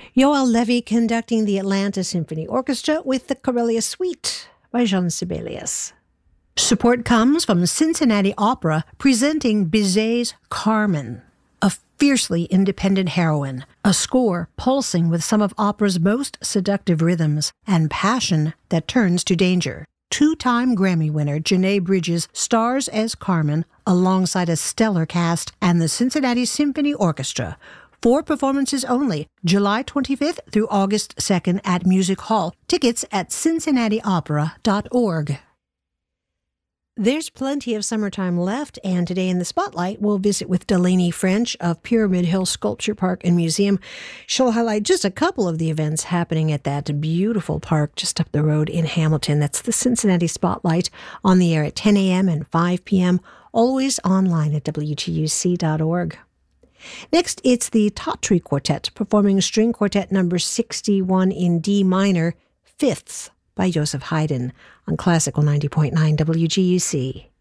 Yoel Levy conducting the Atlanta Symphony Orchestra with the Corellia Suite by Jean Sibelius. Support comes from Cincinnati Opera presenting Bizet's Carmen, a fiercely independent heroine, a score pulsing with some of opera's most seductive rhythms and passion that turns to danger. Two-time Grammy winner Janae Bridges stars as Carmen alongside a stellar cast and the Cincinnati Symphony Orchestra. 4 performances only, July 25th through August 2nd at Music Hall. Tickets at cincinnatiopera.org. There's plenty of summertime left, and today in the Spotlight, we'll visit with Delaney French of Pyramid Hill Sculpture Park and Museum. She'll highlight just a couple of the events happening at that beautiful park just up the road in Hamilton. That's the Cincinnati Spotlight, on the air at 10 a.m. and 5 p.m., always online at WGUC.org. Next, it's the Tautry Quartet, performing String Quartet number 61 in D minor, Fifths by Joseph Haydn on Classical 90.9 WGUC.